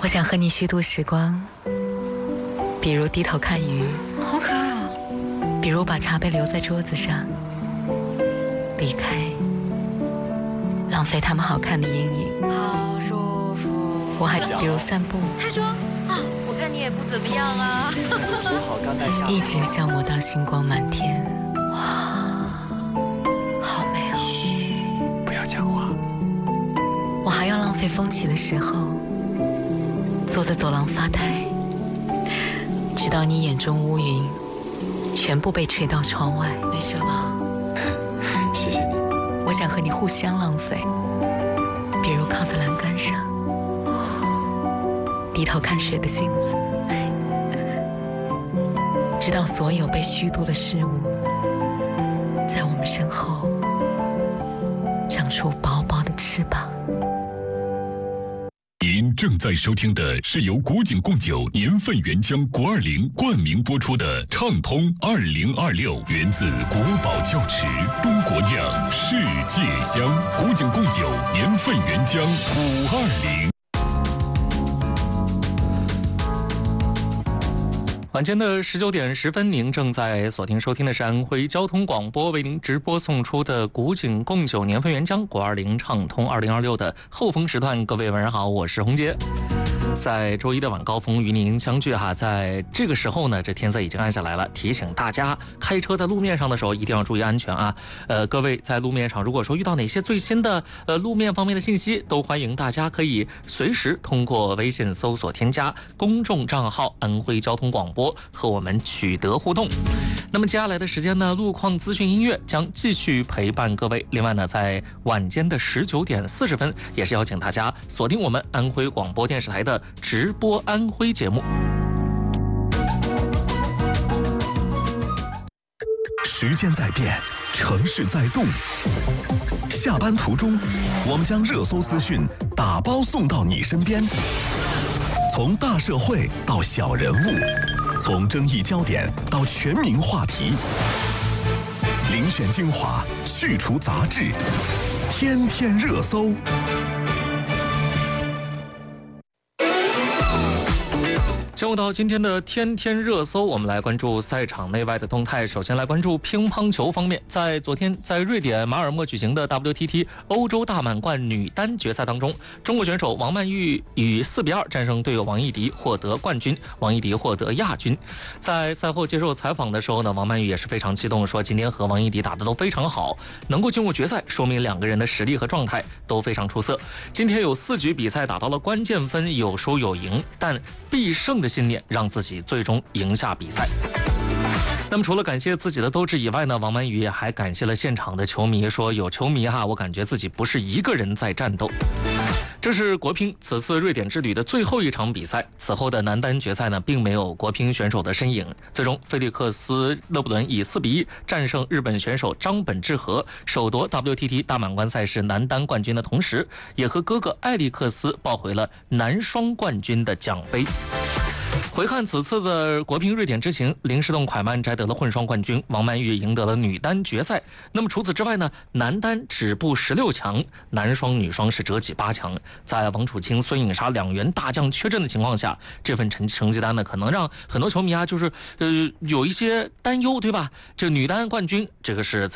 我想和你虚度时光，比如低头看鱼， 好可爱哦。 比如把茶杯留在桌子上，离开，浪费他们好看的阴影。 好舒服。 我还比如散步， 他说啊，我看你也不怎么样啊。 煮好刚带下。 一直消磨到星光满天。哇，好美哦！ 嘘，不要讲话。 我还要浪费风起的时候，坐在走廊发呆，直到你眼中乌云全部被吹到窗外。没事了吧？ 谢谢你。 我想和你互相浪费，比如靠在栏杆上，低头看水的镜子，直到所有被虚度的事物在我们身后长出薄薄的翅膀。 您正在收听的是由古井贡酒年份原浆520冠名播出的《畅通2026》，源自国宝窖池，中国酿，世界香。古井贡酒年份原浆520。 晚间的19点10分，您正在锁定收听的是安徽交通广播为您直播送出的古井贡酒年份原浆520畅通2026的后风时段。各位晚上好，我是洪杰。在周一的晚高峰与您相聚哈，在这个时候呢，这天色已经暗下来了，提醒大家开车在路面上的时候一定要注意安全啊。各位在路面上如果说遇到哪些最新的路面方面的信息，都欢迎大家可以随时通过微信搜索添加公众账号安徽交通广播和我们取得互动。那么接下来的时间呢，路况资讯音乐将继续陪伴各位。另外呢，在晚间的19点40分，也是邀请大家锁定我们安徽广播电视台的直播安徽节目。 时间在变，城市在动。下班途中，我们将热搜资讯打包送到你身边。从大社会到小人物，从争议焦点到全民话题，遴选精华，去除杂质，天天热搜。 进入到今天的天天热搜，我们来关注赛场内外的动态。首先来关注乒乓球方面，在昨天在瑞典马尔默举行的 WTT 欧洲大满贯女单决赛当中，中国选手王曼玉以4-2战胜队友王艺迪，获得冠军，王艺迪获得亚军。在赛后接受采访的时候呢，王曼玉也是非常激动，说今天和王艺迪打得都非常好，能够进入决赛，说明两个人的实力和状态都非常出色。今天有4局比赛打到了关键分，有输有赢，但必胜的信念让自己最终赢下比赛。那么除了感谢自己的斗志以外呢，王曼玉也还感谢了现场的球迷，说有球迷哈，我感觉自己不是一个人在战斗。这是国乒此次瑞典之旅的最后一场比赛，此后的男单决赛呢，并没有国乒选手的身影。最终，菲利克斯·勒布伦以4-1战胜日本选手张本智和，首夺 WTT 大满贯赛事男单冠军的同时，也和哥哥艾利克斯抱回了男双冠军的奖杯。回看此次的国乒瑞典之行，林诗栋、蒯曼摘得了混双冠军，王曼玉赢得了女单决赛。那么除此之外呢，男单止步16强，男双女双是折戟8强。在王楚钦、孙颖莎两员大将缺阵的情况下，这份成绩单呢，可能让很多球迷啊，就是有一些担忧，对吧？这女单冠军，这个是